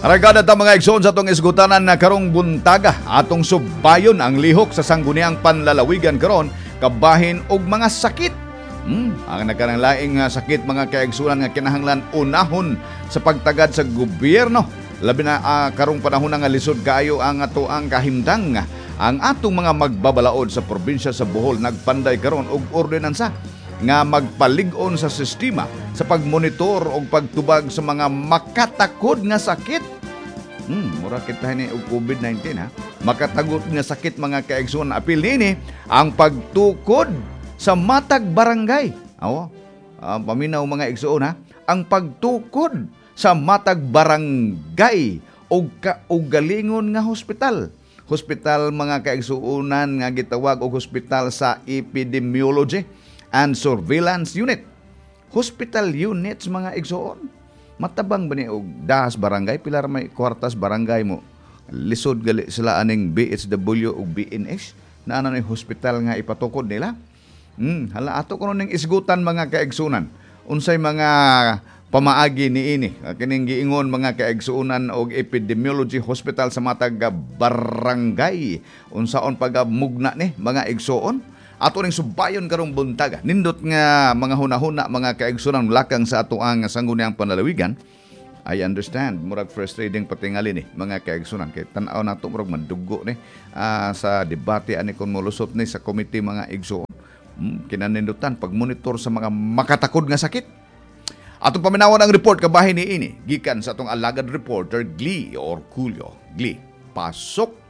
Ragada ta mga igsoon sa atong isgutanan na karong buntaga atong subayon ang lihok sa sangguniang panlalawigan karon kabahin og mga sakit. Ang nagkananglaing sakit mga kaigsunan nga kinahanglan unahon sa pagtagad sa gobyerno. Labi na karong panahon nga lisod kaayo ang atoang kahimtang ang atong mga magbabalaod sa probinsya sa Bohol nagpanday karon og ordinansa nga magpalig-on sa sistema sa pagmonitor o pagtubag sa mga makatakod nga sakit. Mura kita ni og COVID-19 ha. Makatagot nga sakit mga kaigsoon. Apil nini ang pagtukod sa matag barangay. Paminaw mga igsoon ha. Ang pagtukod sa matag barangay o galingon nga hospital. Hospital mga kaigsuonan nga gitawag og hospital sa epidemiology and surveillance unit. Hospital units mga igsoon. Matabang ba ni og dahas barangay pilar may kwartas barangay mo. Lisod gali sila aning BHW ug BNH na ano ni hospital nga ipatukod nila. Hala ato kuno ning isgutan mga kaigsunan. Unsay mga pamaagi niini kining giingon mga kaigsunan og epidemiology hospital sa matag barangay. Unsaon pagamugna ni mga igsuon? Ato ning subayon karong buntaga. Nindot nga mga hunahuna mga kaigsunan lakang sa ato ang sangguniang panlalawigan. I understand, murag frustrating patingali ni mga kaigsunan kay tan-aw nato murag mandugo ni sa debate ani kon molusot ni sa committee mga igsuon. Kinanindutan pagmonitor sa mga makatakod nga sakit. Atong paminawan ang report kabahin ni ini gikan sa atong alagad reporter Glee Orculio. Glee, pasok.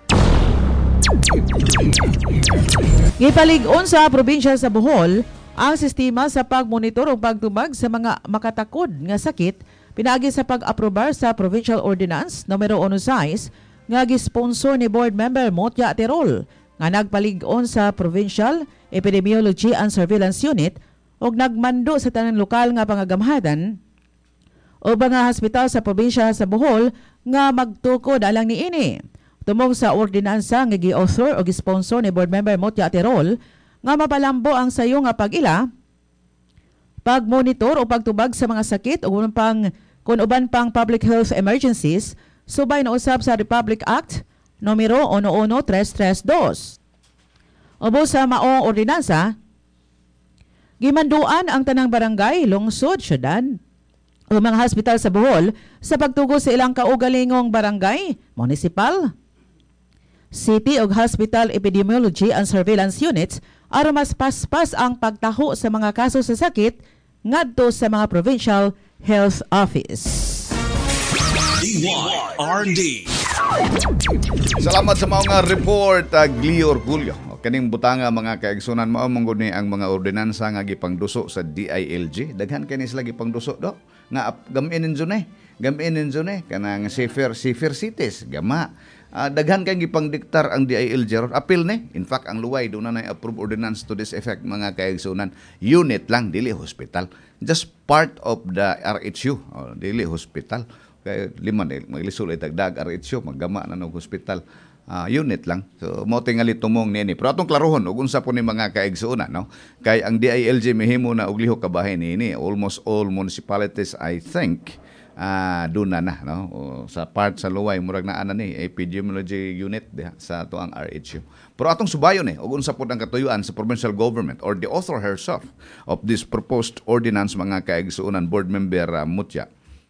Gipalig-on sa probinsya sa Bohol ang sistema sa pagmonitor o pagtubag sa mga makatakod nga sakit pinaagi sa pag-aprobar sa Provincial Ordinance numero 16 nga gisponsor ni Board Member Motya Tirol nga nagpalig-on sa Provincial Epidemiology and Surveillance Unit ug nagmando sa tanang lokal nga pangagamhadan o mga hospital sa probinsya sa Bohol nga magtukod alang niini. Tumong sa ordinansa nga gi-author o gi-sponsor ni Board Member Motya Tirol nga mapalambo ang sayo nga pag-ila, pagmonitor o pagtubag sa mga sakit o kung uban pang public health emergencies subay na usab sa Republic Act numero 11332. Ubo sa maong ordinansa, gimanduan ang tanang barangay, lungsod, syudad o mga hospital sa Bohol sa pagtugo sa ilang kaugalingong barangay, municipal, city ug hospital epidemiology and surveillance units aron mas paspas ang pagtaho sa mga kaso sa sakit ngadto sa mga provincial health office. DYRD. Salamat sa mga report Glee Orculio. Kaning butanga mga kaigsunan mao mong ni ang mga ordinansa nga gipangduso sa DILG. Daghan kani sila gipangduso do nga gaminin zone. Gaminin zone kanang safer cities gama. Daghan kang gipangdiktar ang DILG apil ni. In fact, ang luway doon na approved ordinance to this effect mga kaigsunan. Unit lang, dili hospital. Just part of the RHU, dili hospital. Kaya lima na, maglisol ay tagdag RHU, maggama na ng hospital. Unit lang. So, mo tingali tumong nini. Pero atong klarohon, ug unsa po ni mga kaigsunan, no? Kay ang DILG mihimo na og lihok kabahin nini. Almost all municipalities, I think, doon na no? Sa part sa luway murag na ana ni epidemiology unit diha sa ato ang RHU. Pero atong subayon ug unsa pud ang katuyuan sa provincial government or the author herself of this proposed ordinance mga kaigsuonan board member Mutya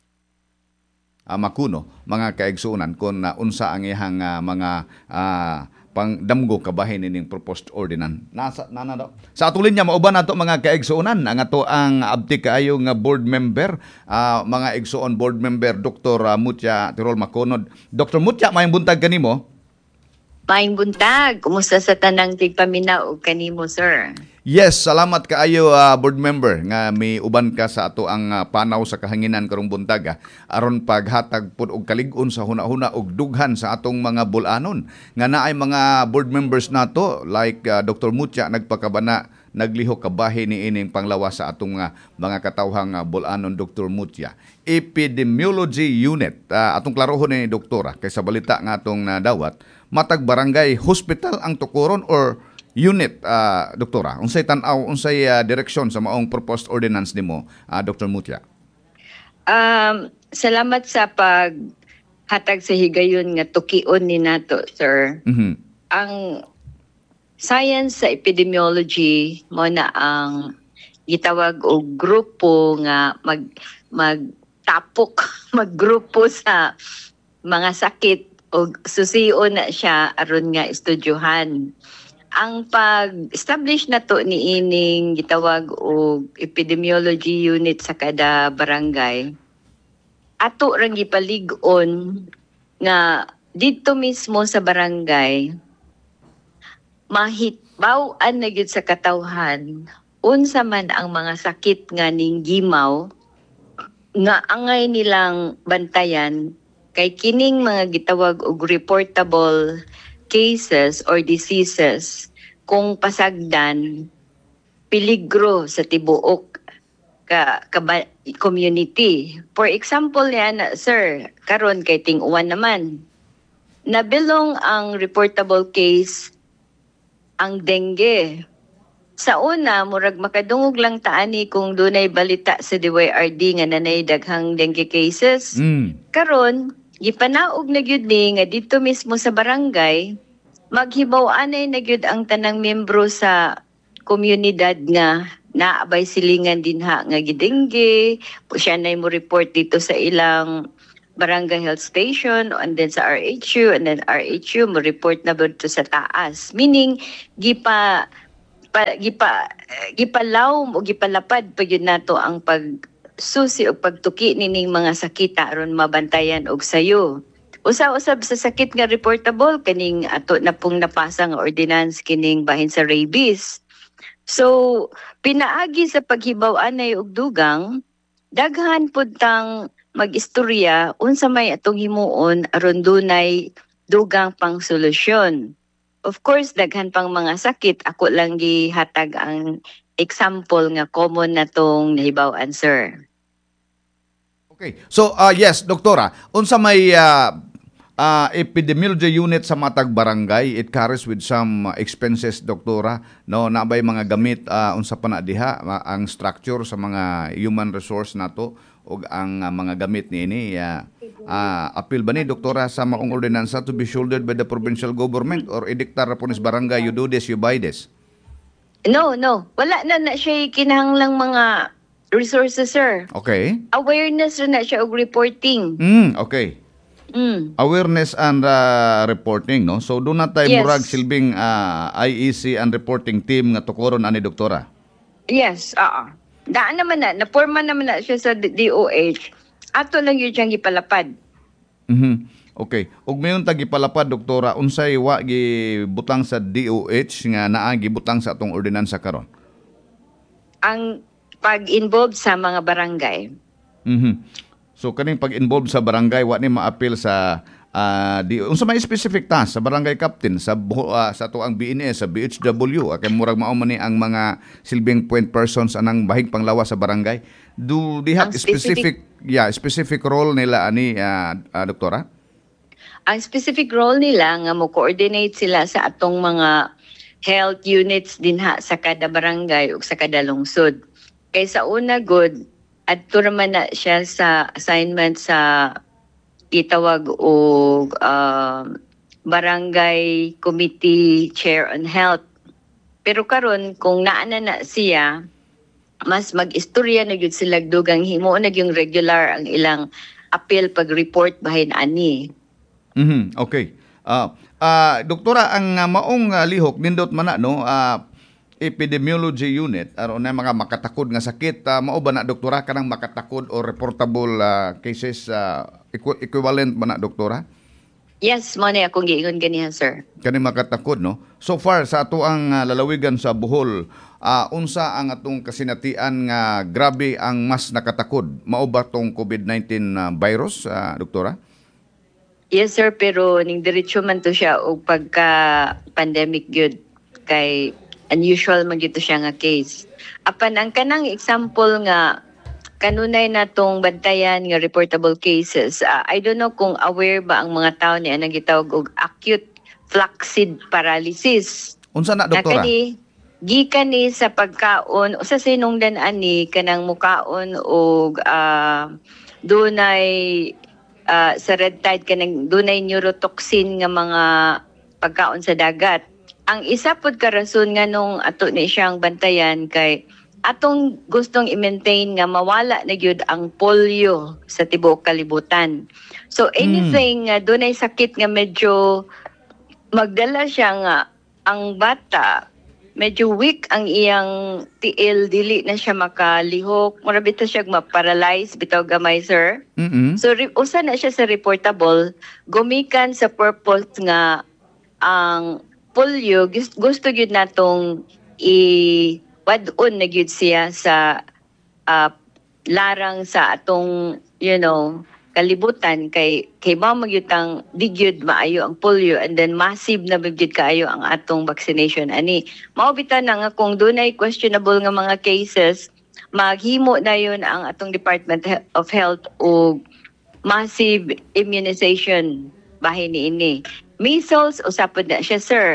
Makuno mga kaigsuonan kun unsa ang iyang mga pangdamgo kabahin ining proposed ordinance. Nana daw. Sa atong linya mauban nato mga kaigsuonan ang ato ang abti kaayo nga board member mga igsuon board member Dr. Mutya Tirol Maconod. Dr. Mutya, maayong buntag kanimo. Maayong buntag. Kumusta sa tanang tigpaminaw kanimo, sir? Yes, salamat kaayo board member nga may uban ka sa ato ang panaw sa kahanginan karong buntag aron paghatag pud og kalig-on sa hunahuna og dughan sa atong mga bulanon nga naay mga board members nato like Dr. Mutya nagpakabana naglihok kabahin ni ining panglawas sa atong mga katawhang bulanon Dr. Mutya. Epidemiology unit atong klarohon ni doktora kay sa balita nga atong nadawat matag barangay hospital ang tukuron or unit, doktora? Unsay tan-aw, unsay direksyon sa maong proposed ordinance nimo, Dr. Mutya? Salamat sa hatag sa higayon nga tukion ni nato, sir. Mhm. Ang science sa epidemiology mo na ang gitawag og grupo nga magtapok maggrupo sa mga sakit o susiyo na siya aron nga estudyohan. Ang pag-establish na to ni ining gitawag og epidemiology unit sa kada barangay, ato rang gipalig-on nga dito mismo sa barangay mahitbaw-an na gyud sa katawhan unsa man ang mga sakit nga ning gimaw nga angay nilang bantayan kay kining mga gitawag og reportable cases or diseases kung pasagdan peligro sa tibuok community. For example yan, sir, karon kay ting-uwan naman, nabilong ang reportable case ang dengue. Sa una, murag makadungog lang taani kung dunay balita sa DYRD nga nanay daghang dengue cases. Karon, gipanaog na gyud ni nga dito mismo sa barangay, maghibaw-anay na gyud ang tanang miyembro sa komunidad nga naabay silingan dinha nga gidengge, siya na mo report dito sa ilang barangay health station and then sa RHU, and then RHU mo report na dito sa taas. Meaning gipalaw o gipalapad pa yun nato ang pagsusi o pagtuki nining mga sakita aron mabantayan og sayo. Usa-usab sa sakit nga reportable kaning ato na pong napasa nga ordinance kining bahin sa rabies. So pinaagi sa paghibaw-anay og dugang, daghan pud tang mag-istorya unsa may atong himuon aron dunay dugang pang solusyon. Of course, daghan pang mga sakit. Ako lang gihatag ang example nga common na tong nahibaw-an, sir. Okay. So, yes, doktora, unsa may epidemiology unit sa matag barangay, it carries with some expenses, doktora, no, nabay mga gamit unsa pa na diha ang structure sa mga human resource nato og ang mga gamit niini appeal ba ni doktora sa maong ordinansa to be shouldered by the provincial government or ediktar ra punis barangay, you do this, you buy this? No. Wala na siya kinahanglang mga resources, sir. Okay. Awareness na siya og reporting. Okay. Awareness and reporting, no? So do na tayo Yes. murag silbing IEC and reporting team nga tukoron ani doktora. Yes, daan naman naporma naman na siya sa DOH. Ato lang yun siyang gipalapad. Okay. Ug mayon ta gipalapad, doktora, unsay wa gibutang sa DOH nga naa gibutang sa atong ordinansa karon? Ang pag-involve sa mga barangay. So kaning pag-involve sa barangay wa ni ma-appeal sa unsa may specific task sa barangay captain sa tuang BNS sa BHW kay murag mao man ni ang mga silbing point persons anang bahig panglawas sa barangay. Do they have Ang specific role nila ani doktora? Ang specific role nila nga mo coordinate sila sa atong mga health units dinha sa kada barangay ug sa kada lungsod. Kay sa una good adto man na siya sa assignment sa itawag og barangay committee chair on health. Pero karon kung naa na siya, mas mag-istorya na gyud sila dugang himo na yung regular ang ilang appeal pag-report bahin ani. Okay. Doktora, ang maong lihok nindot man na, no, epidemiology unit aron na mga makatakod nga sakit, mao ba na doktora kanang makatakod o reportable cases equivalent ba na doktora? Yes, mo na akong giingon ganihan, sir. Kani makatakod, no? So far sa ato ang lalawigan sa Bohol, unsa ang atong kasinatian nga grabe ang mas nakatakod? Mao ba tong COVID-19 virus, doktora? Yes, sir, pero ning diretso man to siya og pagka-pandemic gyud kay unusual man gyud to siya nga case. Apan ang kanang example nga kanunay natong bantayan nga reportable cases, I don't know kung aware ba ang mga tao ni anang gitawag og acute flaccid paralysis. Unsa na doktora? Gikan ni sa pagkaon o sa sinungdan ani kanang mukaon og dunay sa red tide kanang dunay neurotoxin nga mga pagkaon sa dagat. Ang isa pod ka rason nga nung ato ni siyang bantayan kay atong gustong i-maintain nga mawala na gyud ang polio sa tibuok kalibutan. So anything nga dunay sakit nga medyo magdala siya nga ang bata medyo weak ang iyang tiil, dili na siya makalihok, mura bitaw siya ma-paralyze bitaw gamay, sir. Mm-mm. So usa na siya sa reportable, gumikan sa purpose nga ang polio gusto gyud natong i-wad-on na gyud siya sa larang sa atong kalibutan kay mao magyutang digyud maayo ang polio and then massive na bigyud kaayo ang atong vaccination ani. Mao bitaw na nga kung dunay questionable nga mga cases, maghimo na yun ang atong Department of Health og massive immunization bahin niini. Measles usapod na siya, sir.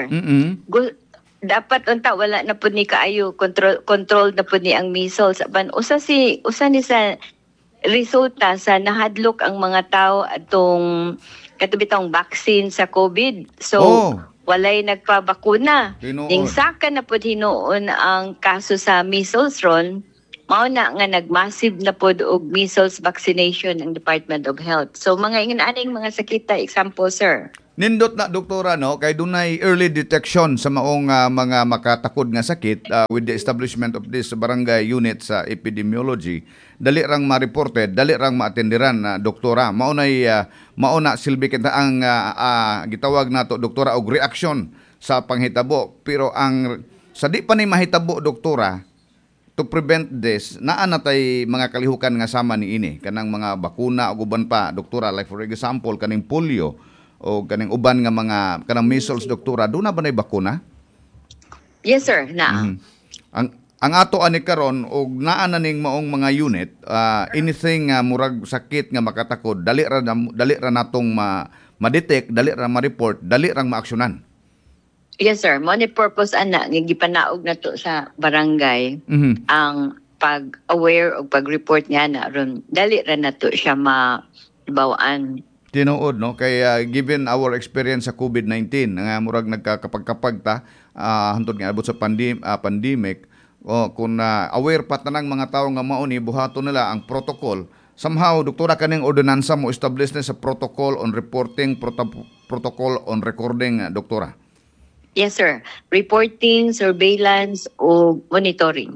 Dapat unta wala na pud ni kaayo control na pud ni ang measles aban usa ni sa resulta sa nahadlok ang mga tao atong katubitang vaccine sa COVID. So, walay nagpabakuna. Ning saka na pud hinuon ang kaso sa measles ron, mao na nga nagmassive na pud og measles vaccination ang Department of Health. So, mga ingananing mga sakita, example, sir. Nindot na doktora no kay dunay early detection sa maong mga makatakod nga sakit with the establishment of this barangay unit sa epidemiology, dali rang ma-reported, dali rang maatenderan na doktora. Mauna silbi kita ang gitawag nato doktora og reaction sa panghitabo, pero ang sa di pa ni mahitabo doktora to prevent this, naa na tay mga kalihukan nga sama ni ini kanang mga bakuna ug uban pa doktora, like for example kaning polio o kaning uban nga mga kanang measles doktora, doon na ba nay bakuna? Yes sir, na. Ang ato ani karon og naa na ning maong mga unit, anything murag sakit nga makatakod, dali ra natong ma-detect, dali ra ma-report, dali ra maaksyonan. Yes sir, mo ni purpose ana nga gipanaog nato sa barangay ang pag-aware o pag-report nga na ron, dali ra nato siya mabawaan. Tinuod no kay given our experience sa COVID-19 nga murag nagkakapag-kapag ta hantod nga abot sa pandemic, kung aware pa tanang mga tawo nga mao ni buhaton nila ang protocol. Somehow doktora kaning ordinansa mo establish na sa protocol on reporting, protocol on recording, doktora. Yes sir, reporting, surveillance o monitoring.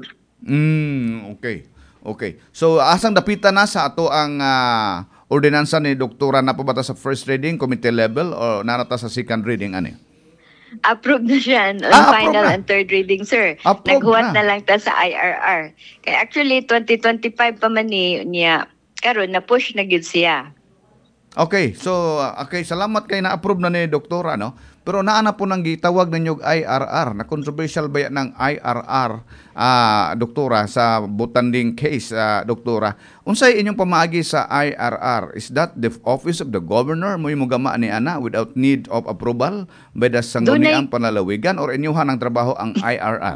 Okay. So asang dapitan na sa ato ang ordinansa ni doktora na pabata sa first reading, committee level, o narata sa second reading, ani? Approved na siya on final and third reading, sir. Naghuwat na lang ta sa IRR. Kaya actually, 2025 pa man niya, karon na-push na gyud siya. Okay, so salamat kay na-approve na ni doktora, no? Pero naana po nang gitawag ninyo IRR, na controversial ba yan ng IRR, doktora, sa butanding case, doktora. Unsay inyong pamaagi sa IRR? Is that the office of the governor mo gama ni ana without need of approval by the sangguniang panlalawigan, or inyuhan ang trabaho ang IRR?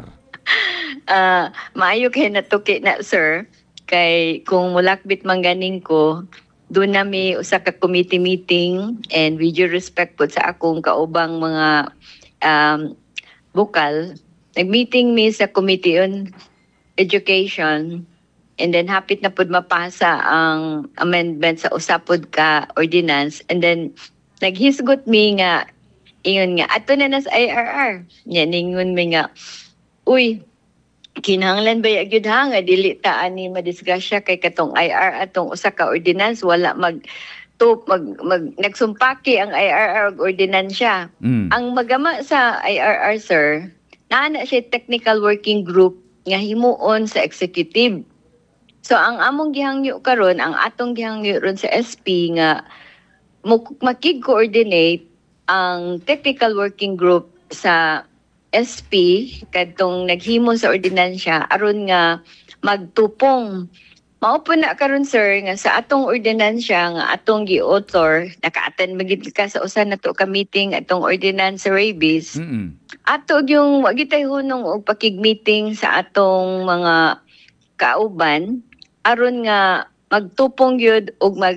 Maayo kay natuki na, sir. Kay kung mulakbit mangganing ko, doon nami usa ka committee meeting, and with due respect po sa akong kaubang mga bukal, nag-meeting mi sa Committee on Education, and then hapit na pud mapasa ang amendment sa usapod ka ordinance, and then naghisgot mi nga ingon nga ato na sa IRR. Yan ingon mi nga, uy, kinahanglan ba gyud nga dili ta ani madisgrasya kay katong IR atong usa ka ordinance wala nagsumpaki ang IRR og ordinansya. Ang magama sa IRR, sir, naa na siya technical working group nga himuon sa executive. So ang among gihangyo karon, ang atong gihangyo ron sa SP nga makig-coordinate ang technical working group sa SP kadtong naghimo sa ordinansya aron nga magtupong. Mao po na karon, sir, nga sa atong ordinansya nga atong gi-author, naka-attend magid ka sa usa nato ka meeting atong ordinance sa rabies. Ato yung wagitay hunong og pakig-meeting sa atong mga kauban aron nga magtupong gyud og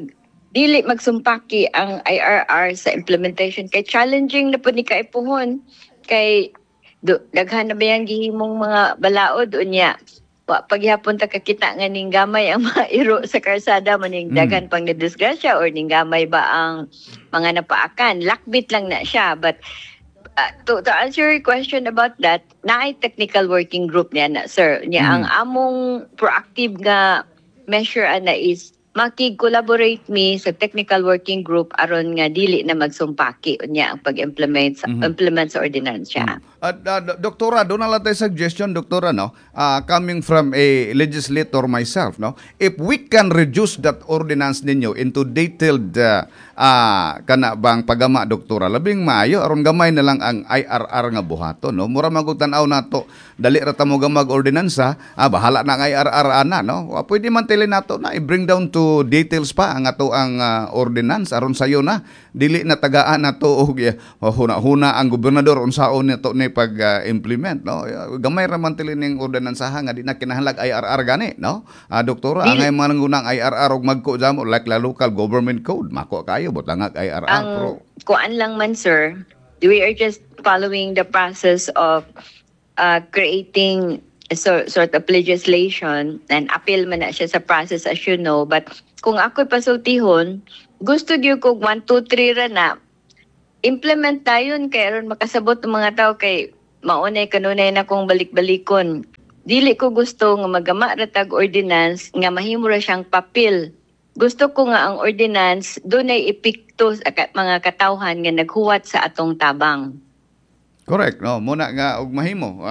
dili magsumpaki ang IRR sa implementation kay challenging na po ni kaipuhon kay daghan na ba yang gihimong mga balaod unya wa pagyapon ta kakita nga ning gamay ang mga iro sa karsada maning daghan pang nadisgrasya or ning gamay ba ang mga napaakan lakbit lang na siya but to answer your question about that naay technical working group niya na sir niya ang among proactive nga measure ana is makig-collaborate mi sa technical working group aron nga dili na magsumpaki unya ang pag-implement sa ordinansya. At doktora, doon na lang tayo suggestion, doktora, no? Coming from a legislator myself, no? If we can reduce that ordinance ninyo into detailed kana bang pagama, doktora, labing maayo aron gamay na lang ang IRR nga buhaton, no? Mura magutanaw nato dali ra ta mo gamag ordinansa, bahala na ang IRR ana, no? Pwede man tili nato na i-bring down to details pa ang ato ang ordinance aron sayo na dili na tagaan nato og huna ang gobernador unsaon nito ni pag-implement, no? Gamay ra man tili ning ordinansaha nga di na kinahanglan IRR gani, no? Doktora, angay man ngunang IRR og magko jamo like la local government code, mako kayo butangag IRR ang kuan lang man sir, we are just following the process of creating a sort of legislation and appeal man na siya sa process as you know, but kung ako'y pasultihon gusto gyud ko 1 2 3 ra na implement tayon kay aron makasabot ng mga tao kay maunay kanunay na kong balik-balikon. Dili ko gusto nga magama ra tag ordinance nga mahimo ra siyang papel. Gusto ko nga ang ordinance dunay epekto sa mga katawhan nga naghuwat sa atong tabang. Correct, no? Muna nga ug mahimo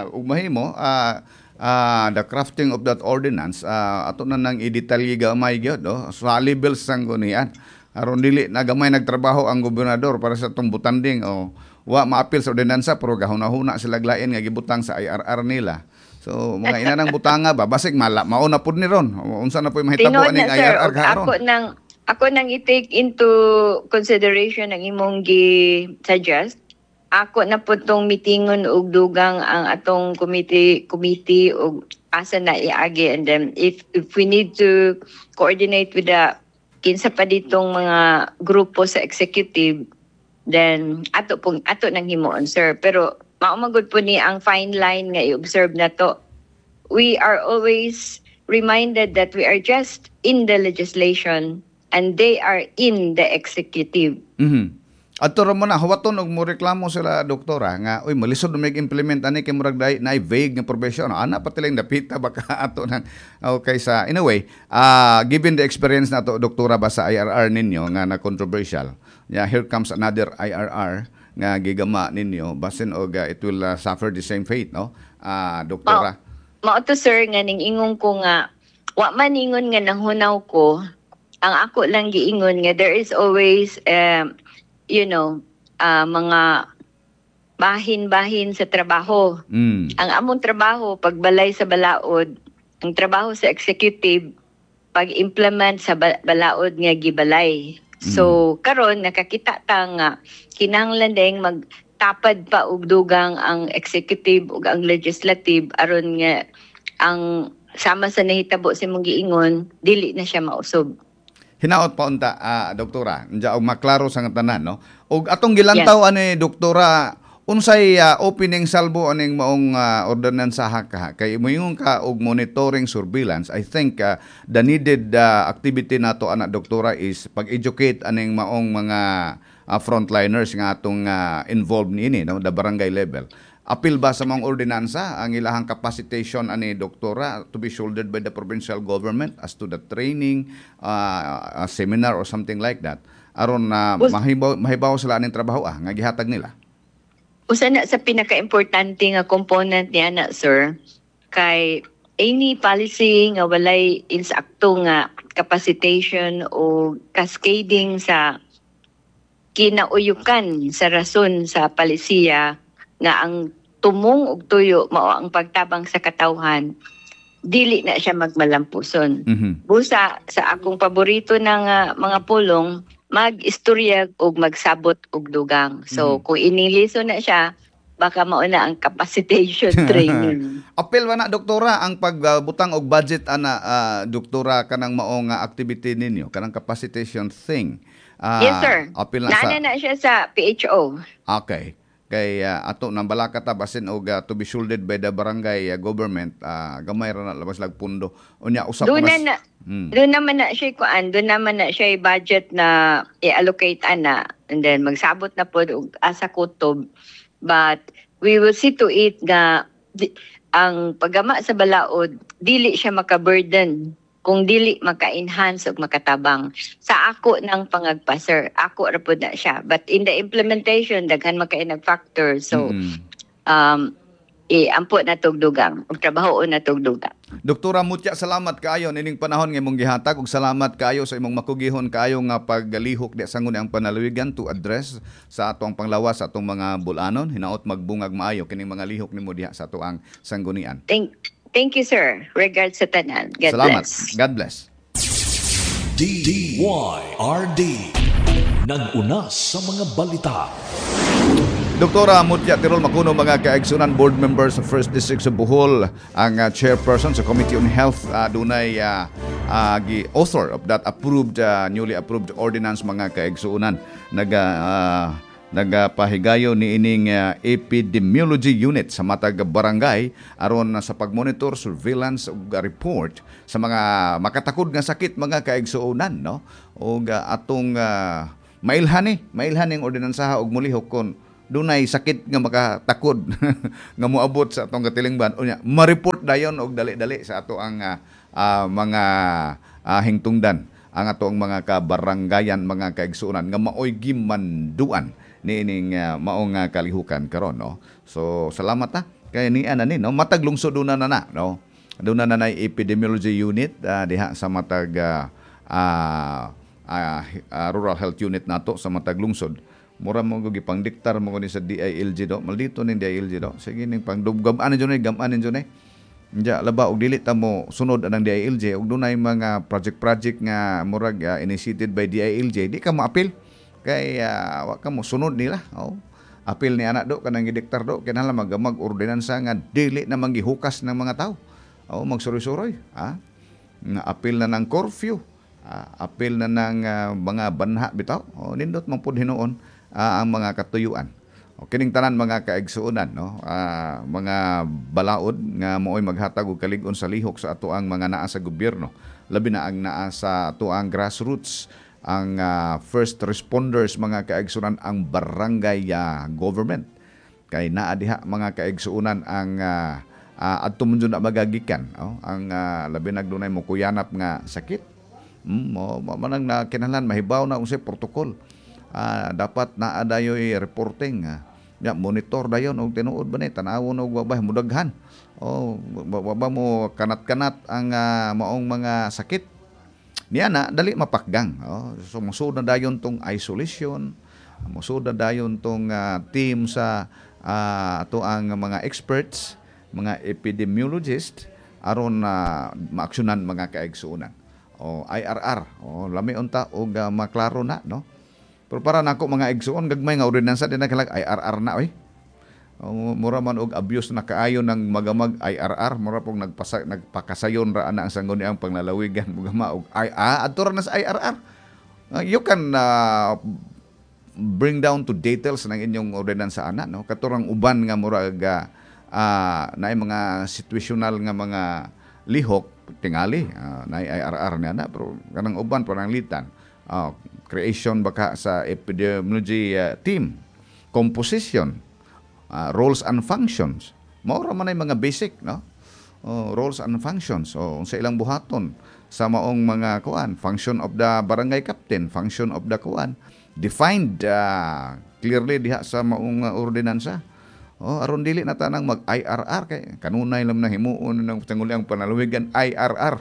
the crafting of that ordinance ato na nang i-detalye gamay gyud, no? Soluble sang gunian. Aron dili nagamay nagtrabaho ang gobernador para sa itong butanding o wa maapil sa ordinansa pero gahuna-huna sila glain nga gibutang sa IRR nila. So mga ina nang butanga ba basig mauna pud ni ron. Unsa na poy mahitabo aning IRR karon? Ako nang i-take into consideration ang imong gi-suggest. Ako na po tong meetingon og dugang ang atong committee og asa na iagi and then if we need to coordinate with the kinsa pa ditong mga grupo sa executive then ato nang himuon sir pero maumagod po ni ang fine line nga i-observe na to. We are always reminded that we are just in the legislation and they are in the executive. Ato ra mo na hawaton og mo reklamo sila doktora nga uy malisod na mag-implement ani kay murag na vague nga provision ana patiling dapita baka ato nang okay sa in a way given the experience nato doktora ba sa IRR ninyo nga na controversial here comes another IRR nga gigama ninyo basin og it will suffer the same fate, no? Doktora mao to sir nga ning ingon ko nga wa man ingon nga nanghunaw ko ang ako lang giingon nga there is always mga bahin-bahin sa trabaho. Ang among trabaho, pagbalay sa balaod, ang trabaho sa executive, pag-implement sa balaod nga gibalay. So, karon nakakita ta nga, kinahanglan ding magtapad pa og dugang ang executive ug ang legislative aron nga ang sama sa nahitabo sa mong giingon, dili na siya mausob. Hinaot pa unta, doktora, og maklaro sa tanan, no? Og atong gilantaw ani doktora, unsay opening salvo aning maong ordinansa ka kay moingon ka og monitoring surveillance. I think the needed activity nato ana doktora is pag-educate aning maong mga frontliners nga atong involved niini, no, the barangay level. Apil ba sa mga ordinansa ang ilahang capacitation ani doktora to be shouldered by the provincial government as to the training, a seminar or something like that aron mahibaw sila aning trabaho nga gihatag nila? Usa na sa pinaka-importante nga component niya na sir kay any policy nga walay insakto nga capacitation o cascading sa kinauyukan sa rason sa palisiya nga ang tumong og tuyo mao ang pagtabang sa katawhan dili na siya magmalampuson. Busa sa akong paborito ng mga pulong mag-istorya og magsabot og dugang. So kung iniliso na siya baka mauna ang capacitation training. Apil ba na doktora ang pagbutang og budget ana doktora kanang maong activity ninyo kanang capacitation thing. Yes, sir. Apil na sa Naana na siya sa PHO. Okay. Kay ato nang balaka ta basin og to be shouldered by the barangay government gamay ra na labas lag pundo. Unya usap Doon mas na, doon naman na siya kuan, doon naman na siya budget na i-allocate ana, and then magsabot na po og asa kutob. But we will see to it nga ang paggama sa balaod dili siya maka-burden kung dili maka-enhance o makatabang sa ako ng pangagpa, sir. Ako ra pud na siya, but in the implementation daghan maka-inag factor, so ampo na tugdugang ug trabaho na tugdugang. Doktora Mutya, salamat kaayo nining panahon nga imong gihatag ug salamat kaayo sa imong makugihon kaayo nga paggalihok di sa ngunang panalawigan to address sa atong panglawas sa atong mga bulanon. Hinaot magbungag maayo kining mga lihok nimo diha sa atoang sanggunian. Thank you, sir. Regards sa tanan. God Salamat. bless. God bless. DYRD nag-una sa mga balita. Doktora Mutya Tirol Macuno, mga kaigsunan, board members sa First District sa Bohol, ang chairperson sa Committee on Health, dunay author of that newly approved ordinance, mga kaigsunan. Nagapahigayo ni ining epidemiology unit sa matag barangay aron sa pagmonitor, surveillance ug report sa mga makatakod nga sakit, mga kaigsunan, no? O atong mailhan ordinansaha og mulihok kon dunay sakit nga makatakod nga moabot sa atong katilingban, unya ma-report dayon og dali-dali sa ato ang mga hingtungdan, ang ato ang mga kabarangayan, mga kaigsuonan nga maoy gimanduan niining maong kalihukan karon, no? So salamat kay ni ani, no, matag lungsod na no, duna na epidemiology unit diha sa matag rural health unit nato sa matag lungsod. Mura mo gipang diktar mo ni sa DILG do. Maldito ning DILG do. Sige ning pangdugam-an jud gam-an jud. Nya laba og dili ta mo sunod anang DILG og dunay mga project nga murag initiated by DILG, di ka mo-appeal kay wa ka mo sunod nila. Oh. Appeal ni anak do kanang gidiktar do kinahanglan magamag ordinansa nga dili na manggihukas ng mga tao. Oh, magsuroy-suroy, nga appeal na ng curfew. Appeal na ng mga banha bitaw. Oh, nindot man pud hinuon ang mga katuyuan. O kining tanan, mga kaigsuonan, no, mga balaod nga mooy maghatag og kalig-on sa lihok sa ato ang mga naa sa gobyerno, labi na ang naa sa ato ang grassroots, ang first responders, mga kaigsuonan, ang barangay government. Kay naa diha, mga kaigsuonan, ang adto man jud na magagikan, ang labi nagdunay mo kuyanap nga sakit. Manang na kinahanglan mahibaw na unsay protocol. Dapat naa dayoy reporting, monitor dayon og tinuod ba ni tanawon og babay mudaghan. Baba mo kanat-kanat ang maong mga sakit. Niya na dali mapakgang. So musud na dayon tong isolation, musud na dayon tong team sa ato ang mga experts, mga epidemiologist aron maaksyonan, mga kaigsuonan. IRR, lami unta og maklaro na, no? Pero para nako, mga igsuon, gagmay nga ordinansa din na kalag IRR na, oy. Mura man og abuse na kaayo ng magamag IRR, mura pong nagpakasayon ra ana ang sangguniang panglalawigan mugama og adto ra na sa IRR. You can bring down to details ng inyong ordinansa ana, no? Katurang uban nga mura naay mga situational nga mga lihok tingali na IRR niya na, pero kanang uban parang litan. Creation baka sa epidemiology team, composition, roles and functions. Maura man ay mga basic, no? Roles and functions. Sa ilang buhaton sa maong mga kuan, function of the barangay captain, function of the kuan, defined clearly diha sa maong ordinansa. Aron dili na tanang mag-IRR kay kanunay lang na himuon ng tanguliang panalawigan IRR.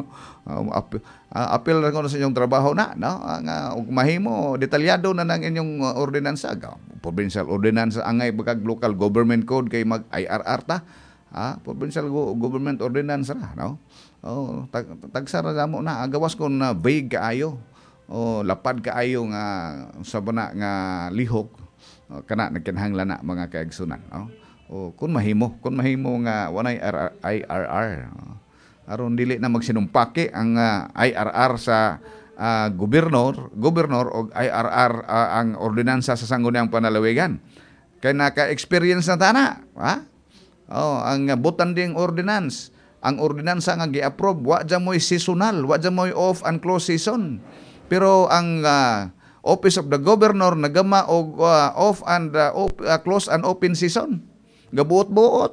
Apil na ko sa inyong trabaho na, no? Ug mahimo detalyado na ng inyong ordinansa, provincial ordinance angay bagag local government code kay mag-IRR ta. Provincial government ordinance na, no? Tagsara mo na agawas kon na vague kaayo. Lapad kaayo nga sa bana nga lihok. kana nagkinahanglan na mga kaigsunan. Kung mahimo nga walay IRR. Aron dili na magsinumpake ang IRR sa gobernador o IRR ang ordinansa sa sangguniang panlalawigan. Kay naka-experience na tana, ha? Ang butanding ordinance, ang ordinansa nga gi-approve wa dya mo'y seasonal, wa dya mo'y off and close season. Pero ang Office of the Governor nagama og off and close and open season. Gabuot-buot.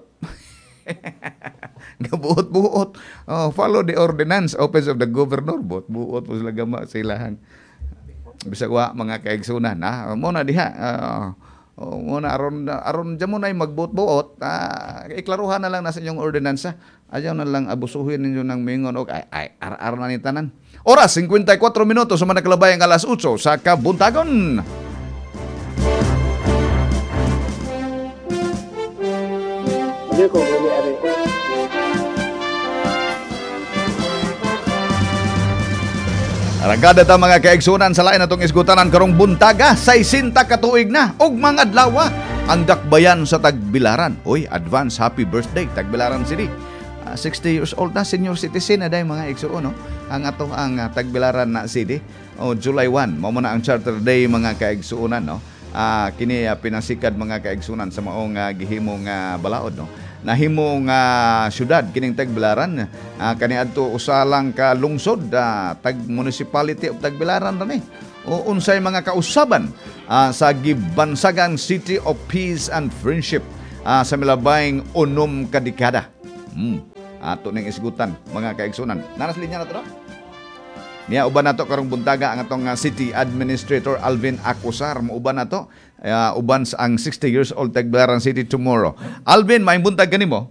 Gabuot-buot. Follow the ordinance, Office of the Governor, buot-buot po sila gama sa ilahan. Bisag wa mga kaigsunan, mo na diha. Muna aron dyan mo na magbuot-buot, iklaruhan na lang na sa inyong ordinansa. Ayaw na lang abusuhin ninyo ng mingon o ar na ni tanan. Oras, 54 minutos, sumanagkalabay ang alas 8 sa Kabuntagon. Aragada ta mga kaigsunan sa lain atong isgutanan karong buntaga, 60 katuig na og mga adlaw ang dakbayan sa Tagbilaran. Oy, advance happy birthday Tagbilaran City. 60 years old na, senior citizen na day mga igsuon, no? Ang Tagbilaran na City. July 1 mao na ang Charter Day mga kaigsuonan, no? Kini pinasikad mga kaigsunan sa maong gihimong balaod, no? Nahimong syudad kining Tagbilaran, kaniadto usa lang ka lungsod, tag municipality of Tagbilaran ran o unsay mga kausaban sa gibansagang City of Peace and Friendship sa milabayng 6 ka dekada. Ato ning isgutan mga kaigsunan. Naras linya na to, no? Niya uban nato karong buntaga ang atong City Administrator Alvin Acosar. Uban nato uban sa ang 60 years old Tagbilaran City tomorrow. Alvin, maayong buntag kanimo.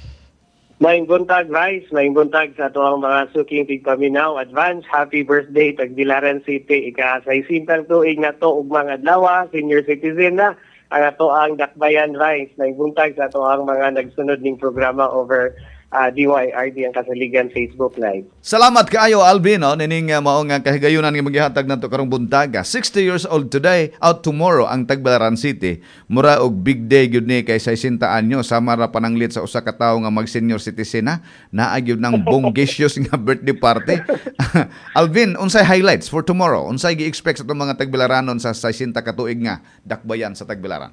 Maayong buntag, Vice. Maayong buntag sa ato ang mga suking tigpaminaw. Advance happy birthday Tagbilaran City. Ika-60 tuig na to ug mga adlaw, senior citizen na ang ato ang dakbayan, Vice. Maayong buntag sa ato ang mga nagsunod ning programa over DYRD ang Kasaligan Facebook Live. Salamat kaayo Alvin, no? Nining maong kahigayunan nga maghihatag nato karong buntaga. 60 years old today, out tomorrow ang Tagbilaran City. Mura og big day gyud ni kay 60 anyo sama ra pananglit sa usa ka tawo nga mag senior citizen na naag gyud ng bonggisius nga birthday party. Alvin, unsay highlights for tomorrow? Unsay gi-expect sa itong mga Tagbilaranon sa 60 ka tuig nga dakbayan sa Tagbilaran?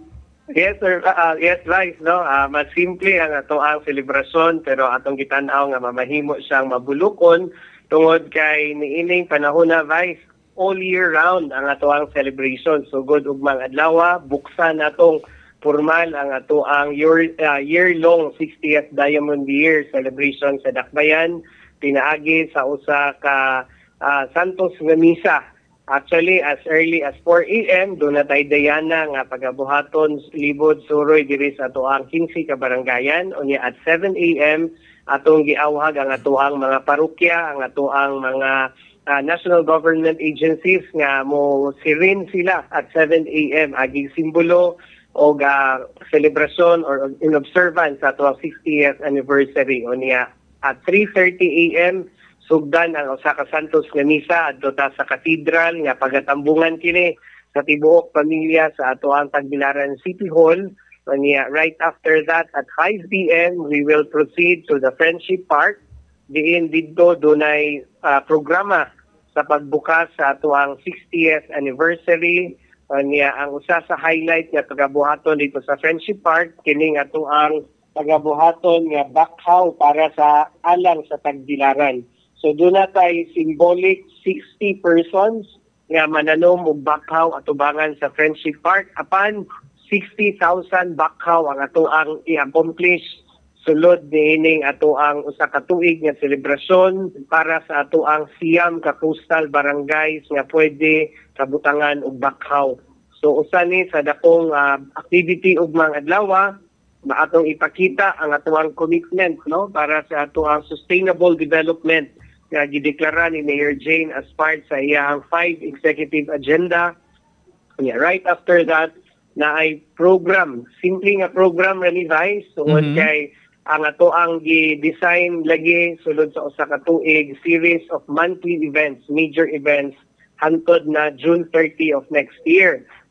Yes, sir. Yes, Vice, no? Mas simple ang ato ang selebrasyon pero atong gitanaw nga mamahimo siyang mabulukon tungod kay niining panahon na, Vice, all year round ang ato ang celebration. So good ug mga adlaw, buksan atong formal ang ato ang year-long 60th Diamond Year celebration sa Dakbayan, pinaagi sa usa ka Santos nga misa. Actually, as early as 4 a.m., doon na tayo dayana nga pagabuhaton, libod, suroy, diri sa atoang 15 ka barangayan. Unya at 7 a.m., atong giawhag ang atoang mga parokya, ang atoang mga national government agencies nga mo sirin sila at 7 a.m. aging simbolo o celebration or in observance sa atoang 60th anniversary. Unya at 3:30 a.m., sugdan ang usa ka Santos nga misa adto ta sa katedral nga pagatambungan kini sa tibuok pamilya sa ato ang Tagbilaran City Hall. Right after that at 5 p.m. we will proceed to the Friendship Park. Diin didto dunay programa sa pagbukas sa ato ang 60th anniversary. Ang usa sa highlight nga pagabuhaton dito sa Friendship Park kining ato ang pagabuhaton nga bakhaw para sa alang sa Tagbilaran. So doon na tayo symbolic 60 persons nga mananom og bakhaw atubangan sa Friendship Park. Apan 60,000 bakhaw ang ato ang i-accomplish sulod niining ato ang usa ka tuig nga selebrasyon para sa ato ang siyam ka coastal barangays nga pwede kabutangan og bakhaw. So usa ni sa dakong activity ug mga adlaw atong ipakita ang ato ang commitment, no, para sa ato ang sustainable development nga gideklara ni Mayor Jane as part sa iyang 5 executive agenda. Right after that, na ay program, simple nga program ni Vice, tungod kay ang ato ang gi-design lagi sulod sa usa ka tuig series of monthly events, major events hantod na June 30 of next year.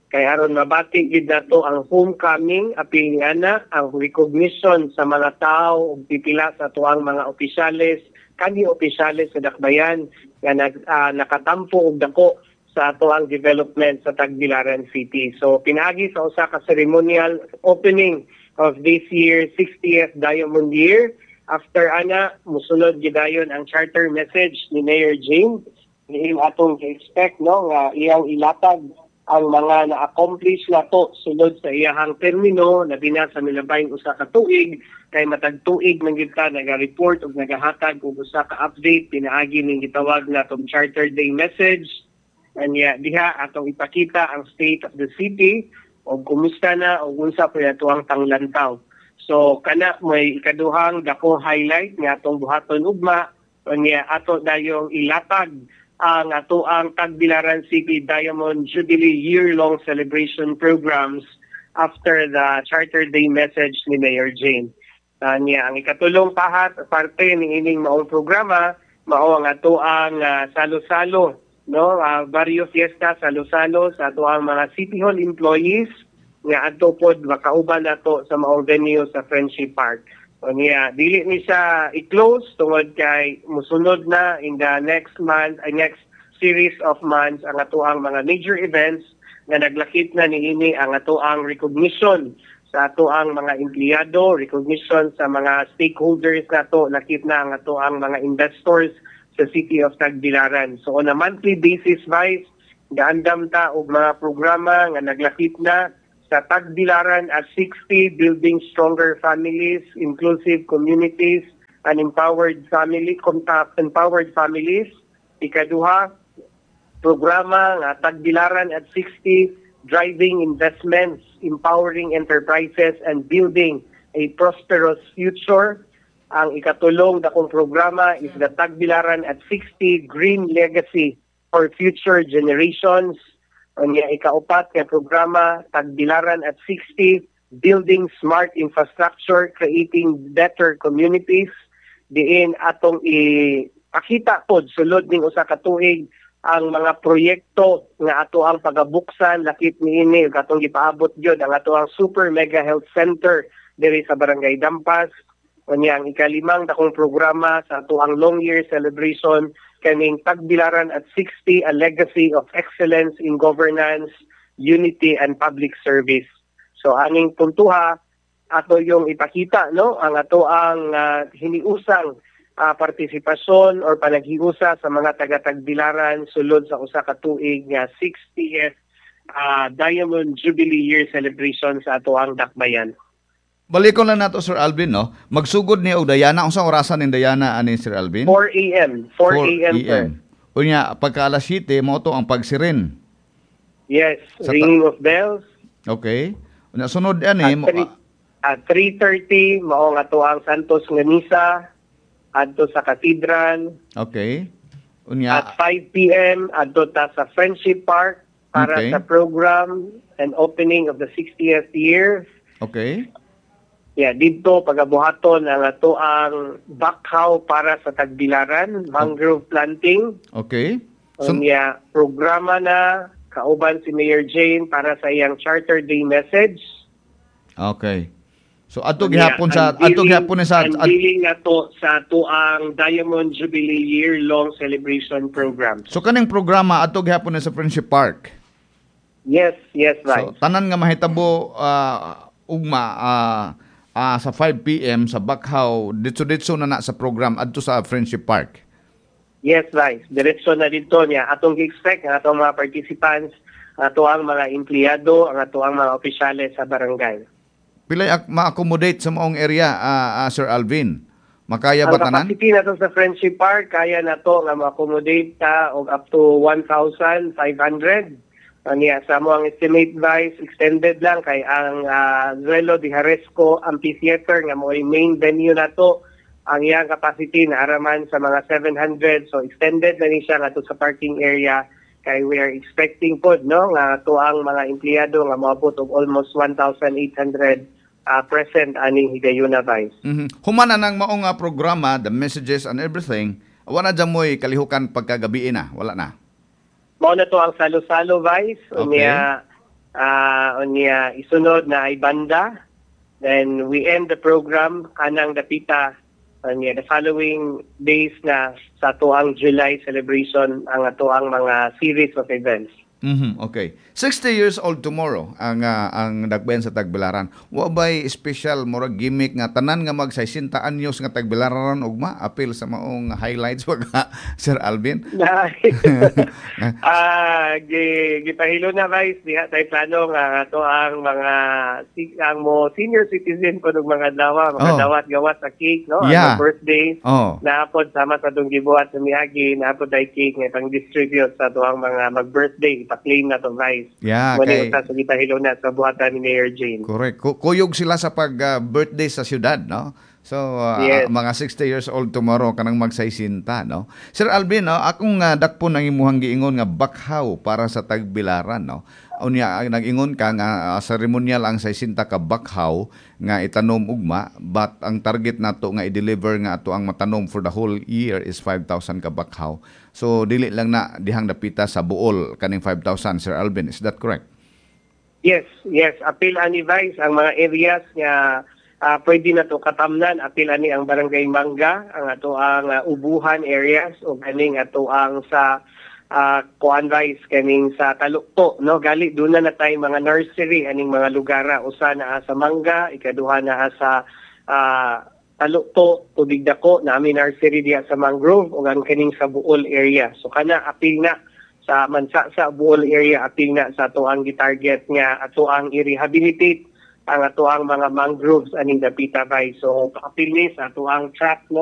Kaya aron mabati gid nato ang homecoming apil ana ang recognition sa mga tao ug pipila sa tuang mga opisyales kanhi opisyales sa Dakbayan nga nakatampo og dako sa atoang development sa Tagbilaran City. So pinaagi sa usa ka ceremonial opening of this year 60th Diamond Year. After ana musunod gidayon ang charter message ni Mayor Jane. Ni atong expect no nga iyang ilatag ang mga na-accomplish na to sulod sa iyahang termino na binasa milabayng usa ka tuig kay matag tuig man gyud ta naga-report ug nagahatag og usa ka update pinaagi ning gitawag na tong Charter Day message. Anya diha atong ipakita ang state of the city o kumusta na o unsa pa ato ang tanglantaw. So kana may ikaduhang dako highlight nga atong buhaton ugma anya ato dayong ilatag ang ato ang Tagbilaran City Diamond Jubilee year-long celebration programs after the Charter Day message ni Mayor Jane. Anya ang ikatulong parte ni ining maong programa mao ang ato ang salo-salo no barrio fiesta salo-salo sa ato ang mga City Hall employees nga adto pod makauban nato sa maong venue sa Friendship Park. So niya dili ni siya i-close tungod kay musunod na in the next series of months ang ato ang mga major events nga naglakip na niini ang ato ang recognition sa ato ang mga empleyado, recognition sa mga stakeholders nato, lakip na ang ato ang mga investors sa City of Tagbilaran. So on a monthly basis, Vice, gaandam ta og mga programa nga naglakip na sa Tagbilaran at 60 building stronger families, inclusive communities, and empowered families. Ikaduha, programa nga Tagbilaran at 60 driving investments, empowering enterprises, and building a prosperous future. Ang ikatulong dakong programa is the Tagbilaran at 60 Green Legacy for Future Generations. Ang ikaupat nga programa, Tagbilaran at 60 Building Smart Infrastructure, Creating Better Communities. Diin atong ipakita pod sulod ning usa ka tuig ang mga proyekto nga ato ang pagabuksan lakip niini katong gipaabot gyud ang ato ang Super Mega Health Center diri sa Barangay Dampas. Unya ang ikalimang dakong programa sa ato ang long year celebration kaning Tagbilaran at 60 a legacy of excellence in governance, unity and public service. So aning puntuha ato yung ipakita no ang ato ang hiniusang partisipasyon or panaghiusa sa mga taga-Tagbilaran sulod sa usa ka tuig nga 60th Diamond Jubilee Year celebration sa ato ang Dakbayan. Balikon lang nato Sir Alvin no. Magsugod ni og Dayana unsa orasan ni Dayana ani Sir Alvin? 4 AM. 4 AM. Unya pagka alas 7 mo to ang pagsiren. Yes, ringing of bells. Okay. Unya sunod ani at 3:30 mao nga to ang Santos nga misa adto sa katedral. Okay. Unya at 5 PM adto ta sa Friendship Park para sa program and opening of the 60th year. Okay. Yeah, dito pagabuhaton ang ato ang bakhaw para sa Tagbilaran, mangrove planting. Okay. So, programa na kauban si Mayor Jane para sa iyang Charter Day message. Okay. So ato gihapon sa unveiling na to sa ato ang Diamond Jubilee year-long celebration program. So kaning programa ato gihapon sa Friendship Park. Yes, right. So tanan nga mahitabo ugma sa 5 PM sa Bakhaw ditso na sa program adto sa Friendship Park. Yes, right. Diretso na dito niya atong gi-expect ang atong mga participants, ato ang mga empleyado, ang ato ang mga opisyales sa barangay. Pilay ma-accommodate sa maong area, Sir Alvin? Makaya ba tanan? Ang capacity na to sa Friendship Park, kaya na to nga ma-accommodate ta og up to 1,500. Sa mo ang estimate Vice, extended lang kay ang Zuelo de Jaresco Amphitheater nga mo main venue na to, ang iyang capacity na araman sa mga 700. So extended na ni siya nga to sa parking area kay we are expecting pod no nga to ang mga empleyado nga moabot og almost 1,800 present aning higayuna Vice. Humana nang maong programa, the messages and everything, wala dyan mo'y kalihukan pagkagabi na, wala na. Mao na to ang salo-salo Vice. Okay. Unya isunod na ay banda. Then we end the program kanang dapita unya the following days na sa tuang July celebration ang atoang mga series of events. Okay. 60 years old tomorrow ang dagbayan sa Tagbilaran. Wa bay special murag gimmick nga tanan nga mag 60 anyos nga Tagbilaran ugma apil sa maong highlights wag Sir Alvin. Gipahilo na Vice diha tay plano nga ato ang mga ang mo senior citizen ko ng mga dawat gawat sa cake no ang birthday naapod sama sa dong gibuhat sa miagi naapod ay cake nga pang distribute sa tuang mga mag-birthday claim na to Vice. Yeah, kay sa gipahilo na sa buhatan ni Mayor Jane. Correct. Kuyog sila sa pag-birthday sa syudad, no? So, yes. Mga 60 years old tomorrow kanang magsaysinta, no? Sir Alvin, no, akong dakpon ang imuhang giingon nga bakhaw para sa Tagbilaran, no? Unya nag-ingon ka nga ceremonial ang 60 ka bakhaw nga itanom ugma, but ang target nato nga i-deliver nga ato ang matanom for the whole year is 5,000 ka bakhaw. So dili lang na dihang dapita sa buol kaning 5,000, Sir Alvin. Is that correct? Yes. Apil ani Vice ang mga areas nga pwede na to katamnan. Apil ani ang Barangay Mangga, ang ato ang Ubuhan areas o kaning ato ang sa Kuan Vice kaning sa Talukto, no? Gali doon na tay mga nursery aning mga lugara usa na sa Mangga, ikaduha na sa Talukto, Tubig Dako, namin nursery diya sa Mangrove o ang kaning sa Buol area. So kana apil na sa mansa sa Buol area, apil na sa ato ang gitarget nga ato ang i-rehabilitate ang ato ang mga mangroves aning dapita Vice. So apil ni sa ato ang track no